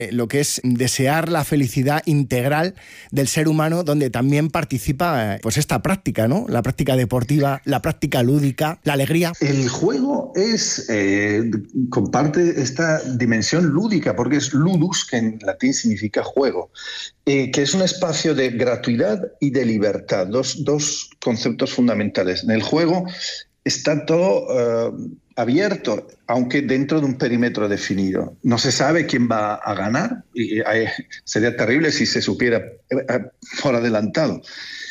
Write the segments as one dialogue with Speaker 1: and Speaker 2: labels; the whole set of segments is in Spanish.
Speaker 1: lo que es desear la felicidad integral del ser humano, donde también participa pues esta práctica, ¿no? La práctica deportiva, la práctica lúdica, la alegría.
Speaker 2: El juego comparte esta dimensión lúdica, porque es ludus, que en latín significa juego, que es un espacio de gratuidad y de libertad, dos conceptos fundamentales. En el juego está todo abierto, aunque dentro de un perímetro definido. No se sabe quién va a ganar, y sería terrible si se supiera por adelantado.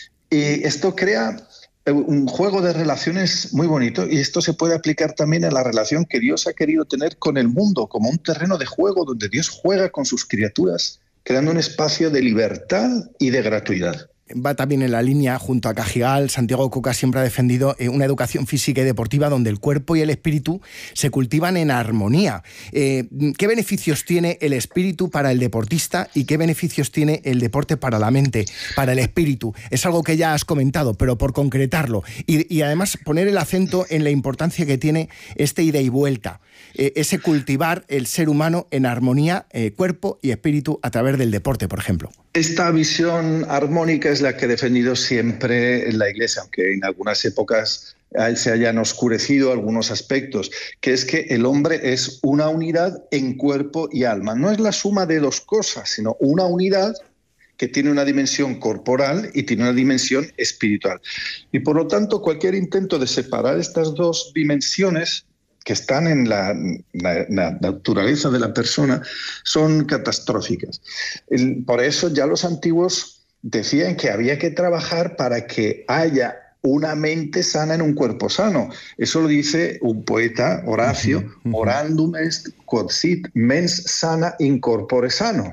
Speaker 2: Esto crea un juego de relaciones muy bonito, y esto se puede aplicar también a la relación que Dios ha querido tener con el mundo, como un terreno de juego donde Dios juega con sus criaturas, creando un espacio de libertad y de gratuidad.
Speaker 1: Va también en la línea, junto a Cajigal, Santiago Coca siempre ha defendido una educación física y deportiva donde el cuerpo y el espíritu se cultivan en armonía. ¿Qué beneficios tiene el espíritu para el deportista y qué beneficios tiene el deporte para la mente, para el espíritu? Es algo que ya has comentado, pero por concretarlo. Y además poner el acento en la importancia que tiene este ida y vuelta, ese cultivar el ser humano en armonía, cuerpo y espíritu a través del deporte, por ejemplo.
Speaker 2: Esta visión armónica es la que he defendido siempre en la Iglesia, aunque en algunas épocas se hayan oscurecido algunos aspectos, que es que el hombre es una unidad en cuerpo y alma. No es la suma de dos cosas, sino una unidad que tiene una dimensión corporal y tiene una dimensión espiritual. Y por lo tanto, cualquier intento de separar estas dos dimensiones que están en la naturaleza de la persona son catastróficas. Por eso ya los antiguos decían que había que trabajar para que haya una mente sana en un cuerpo sano. Eso lo dice un poeta, Horacio, orandum est quod sit mens sana in corpore sano,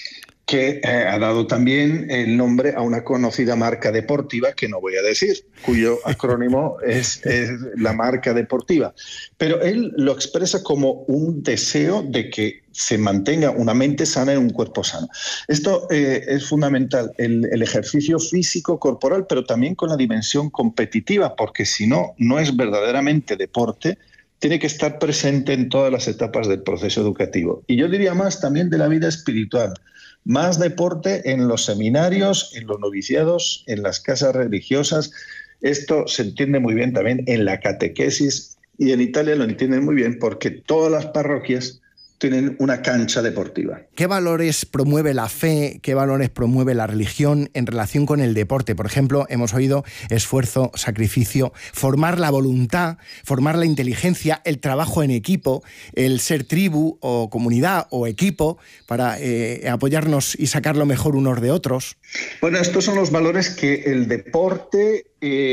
Speaker 2: que ha dado también el nombre a una conocida marca deportiva, que no voy a decir, cuyo acrónimo es la marca deportiva. Pero él lo expresa como un deseo de que se mantenga una mente sana en un cuerpo sano. Esto es fundamental, el ejercicio físico corporal, pero también con la dimensión competitiva, porque si no, no es verdaderamente deporte. Tiene que estar presente en todas las etapas del proceso educativo. Y yo diría más también de la vida espiritual. Más deporte en los seminarios, en los noviciados, en las casas religiosas. Esto se entiende muy bien también en la catequesis, y en Italia lo entienden muy bien porque todas las parroquias tienen una cancha deportiva.
Speaker 1: ¿Qué valores promueve la fe, qué valores promueve la religión en relación con el deporte? Por ejemplo, hemos oído esfuerzo, sacrificio, formar la voluntad, formar la inteligencia, el trabajo en equipo, el ser tribu o comunidad o equipo para apoyarnos y sacar lo mejor unos de otros.
Speaker 2: Bueno, estos son los valores que el deporte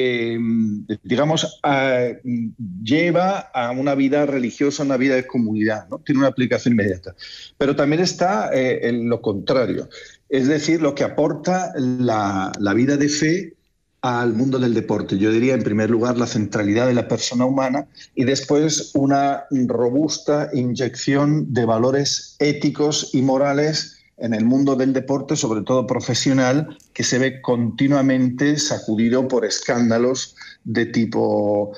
Speaker 2: lleva a una vida religiosa, una vida de comunidad, ¿no? Tiene una aplicación inmediata. Pero también está en lo contrario, es decir, lo que aporta la vida de fe al mundo del deporte. Yo diría, en primer lugar, la centralidad de la persona humana y después una robusta inyección de valores éticos y morales en el mundo del deporte, sobre todo profesional, que se ve continuamente sacudido por escándalos de tipo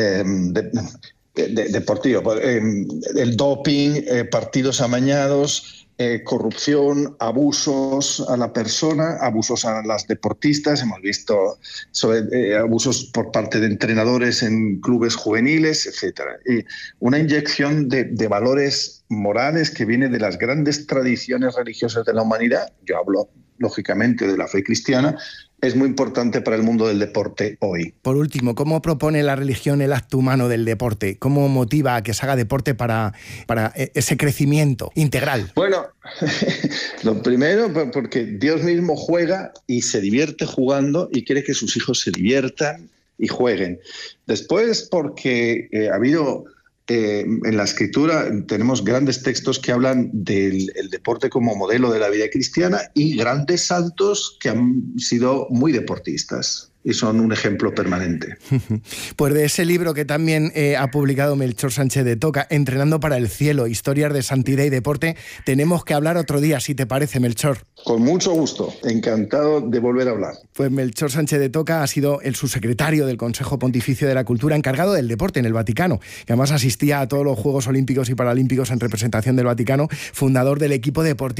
Speaker 2: deportivo. El doping, partidos amañados, corrupción, abusos a la persona, abusos a las deportistas. Hemos visto sobre abusos por parte de entrenadores en clubes juveniles, etcétera. Y una inyección de valores morales que viene de las grandes tradiciones religiosas de la humanidad. Yo hablo, lógicamente, de la fe cristiana. Es muy importante para el mundo del deporte hoy.
Speaker 1: Por último, ¿cómo propone la religión el acto humano del deporte? ¿Cómo motiva a que se haga deporte para ese crecimiento integral?
Speaker 2: Bueno, lo primero, porque Dios mismo juega y se divierte jugando y quiere que sus hijos se diviertan y jueguen. Después, porque ha habido... en la escritura tenemos grandes textos que hablan del deporte como modelo de la vida cristiana y grandes santos que han sido muy deportistas y son un ejemplo permanente.
Speaker 1: Pues de ese libro que también ha publicado Melchor Sánchez de Toca, Entrenando para el cielo, historias de santidad y deporte, tenemos que hablar otro día, si te parece, Melchor.
Speaker 2: Con mucho gusto, encantado de volver a hablar.
Speaker 1: Pues Melchor Sánchez de Toca ha sido el subsecretario del Consejo Pontificio de la Cultura, encargado del deporte en el Vaticano, que además asistía a todos los Juegos Olímpicos y Paralímpicos en representación del Vaticano, fundador del equipo deportivo